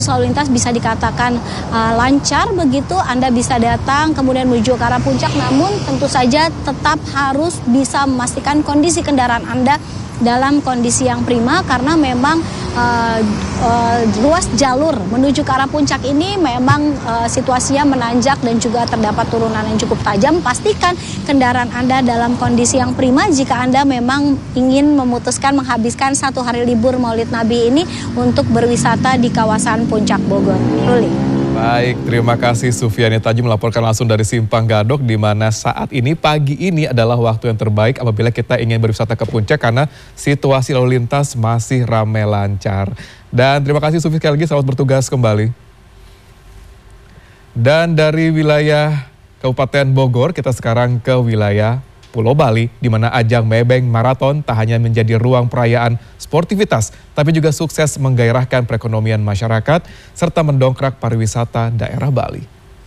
Lalu lintas bisa dikatakan lancar begitu, Anda bisa datang kemudian menuju ke arah puncak, namun tentu saja tetap harus bisa memastikan kondisi kendaraan Anda dalam kondisi yang prima karena memang ruas jalur menuju ke arah puncak ini memang situasinya menanjak dan juga terdapat turunan yang cukup tajam. Pastikan kendaraan Anda dalam kondisi yang prima jika Anda memang ingin memutuskan menghabiskan 1 hari libur Maulid Nabi ini untuk berwisata di kawasan Puncak Bogor. Ruli. Baik, terima kasih Sufiani Taji melaporkan langsung dari Simpang Gadok, di mana saat ini pagi ini adalah waktu yang terbaik apabila kita ingin berwisata ke puncak karena situasi lalu lintas masih ramai lancar. Dan terima kasih Sufi sekali lagi, selamat bertugas kembali. Dan dari wilayah Kabupaten Bogor kita sekarang ke wilayah Pulau Bali, di mana ajang Maybank Marathon tak hanya menjadi ruang perayaan sportivitas, tapi juga sukses menggairahkan perekonomian masyarakat serta mendongkrak pariwisata daerah Bali.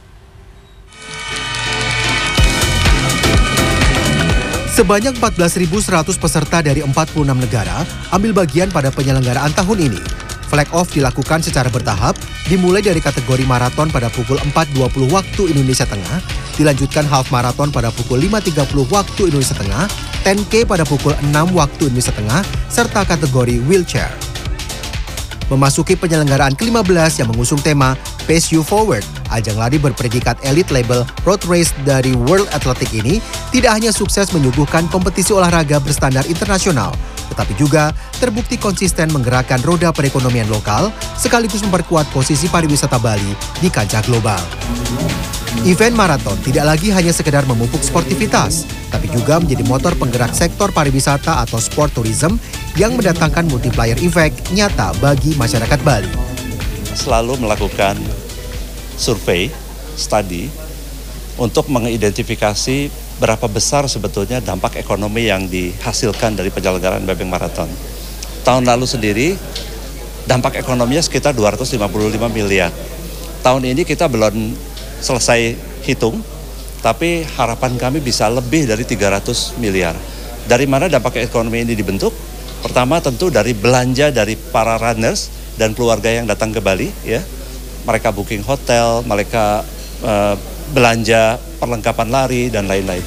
Sebanyak 14.100 peserta dari 46 negara ambil bagian pada penyelenggaraan tahun ini. Flag off dilakukan secara bertahap, dimulai dari kategori maraton pada pukul 4.20 waktu Indonesia Tengah, dilanjutkan half marathon pada pukul 5.30 waktu Indonesia Tengah, 10K pada pukul 6 waktu Indonesia Tengah, serta kategori wheelchair. Memasuki penyelenggaraan ke-15 yang mengusung tema Pace You Forward, ajang lari berpredikat elite label road race dari World Athletic ini tidak hanya sukses menyuguhkan kompetisi olahraga berstandar internasional, tetapi juga terbukti konsisten menggerakkan roda perekonomian lokal sekaligus memperkuat posisi pariwisata Bali di kancah global. Event maraton tidak lagi hanya sekedar memupuk sportivitas, tapi juga menjadi motor penggerak sektor pariwisata atau sport tourism yang mendatangkan multiplier effect nyata bagi masyarakat Bali. Selalu melakukan survei, studi, untuk mengidentifikasi berapa besar sebetulnya dampak ekonomi yang dihasilkan dari penyelenggaraan Maybank Marathon. Tahun lalu sendiri, dampak ekonominya sekitar 255 miliar. Tahun ini kita belum selesai hitung, tapi harapan kami bisa lebih dari 300 miliar. Dari mana dampak ekonomi ini dibentuk? Pertama tentu dari belanja dari para runners dan keluarga yang datang ke Bali, ya. Mereka booking hotel, mereka belanja perlengkapan lari dan lain-lain.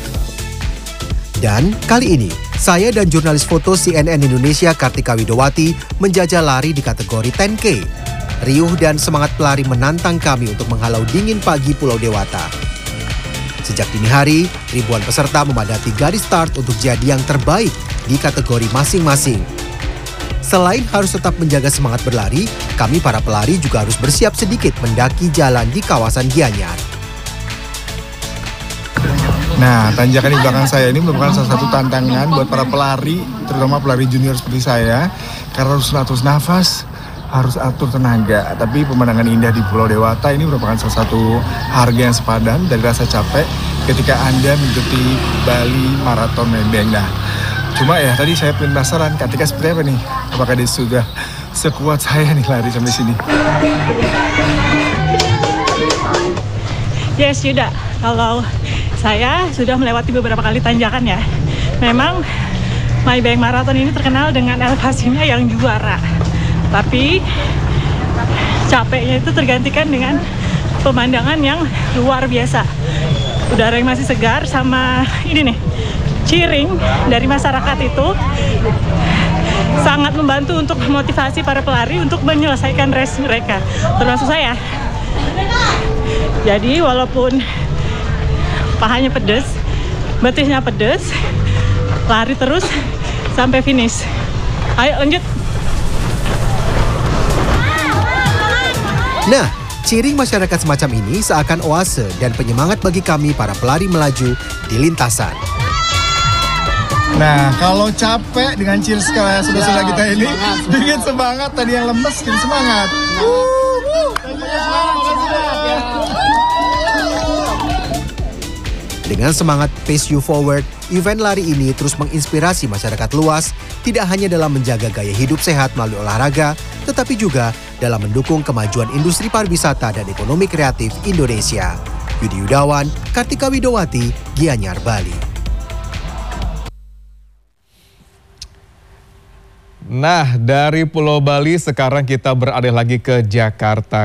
Dan kali ini, saya dan jurnalis foto CNN Indonesia Kartika Widowati menjajal lari di kategori 10K. Riuh dan semangat pelari menantang kami untuk menghalau dingin pagi Pulau Dewata. Sejak dini hari, ribuan peserta memadati garis start untuk jadi yang terbaik di kategori masing-masing. Selain harus tetap menjaga semangat berlari, kami para pelari juga harus bersiap sedikit mendaki jalan di kawasan Gianyar. Nah, tanjakan di belakang saya ini merupakan salah satu tantangan buat para pelari, terutama pelari junior seperti saya, karena harus atur nafas, harus atur tenaga. Tapi pemandangan indah di Pulau Dewata ini merupakan salah satu harga yang sepadan dari rasa capek ketika Anda mengikuti Bali Marathon Maybank. Nah, cuma ya tadi saya penasaran Kartika seperti apa nih? Apakah dia sudah sekuat saya nih lari sampai sini? Yes, Yuda. Kalau saya sudah melewati beberapa kali tanjakan ya. Memang Maybank Marathon ini terkenal dengan elevasinya yang juara. Tapi capeknya itu tergantikan dengan pemandangan yang luar biasa. Udara yang masih segar sama ini nih, cheering dari masyarakat itu sangat membantu untuk memotivasi para pelari untuk menyelesaikan race mereka, termasuk saya. Jadi walaupun pahanya pedes, betisnya pedes, lari terus sampai finish. Ayo lanjut. Nah, cheering masyarakat semacam ini seakan oase dan penyemangat bagi kami para pelari melaju di lintasan. Nah, kalau capek dengan cheers kayak saudara kita ini, bikin semangat. Tadi yang lemes, bikin semangat. Dengan semangat Pace You Forward, event lari ini terus menginspirasi masyarakat luas, tidak hanya dalam menjaga gaya hidup sehat melalui olahraga, tetapi juga dalam mendukung kemajuan industri pariwisata dan ekonomi kreatif Indonesia. Yudi Yudawan, Kartika Widowati, Gianyar, Bali. Nah, dari Pulau Bali sekarang kita beralih lagi ke Jakarta.